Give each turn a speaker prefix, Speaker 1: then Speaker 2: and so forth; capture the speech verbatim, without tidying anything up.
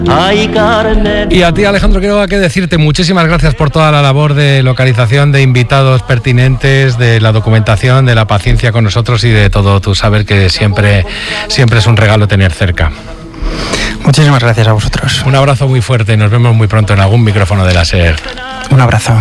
Speaker 1: Y a ti, Alejandro, quiero que decirte muchísimas gracias por toda la labor de localización de invitados pertinentes, de la documentación, de la paciencia con nosotros y de todo tu saber, que siempre, siempre es un regalo tener cerca.
Speaker 2: Muchísimas gracias a vosotros.
Speaker 1: Un abrazo muy fuerte y nos vemos muy pronto en algún micrófono de la SER.
Speaker 2: Un abrazo.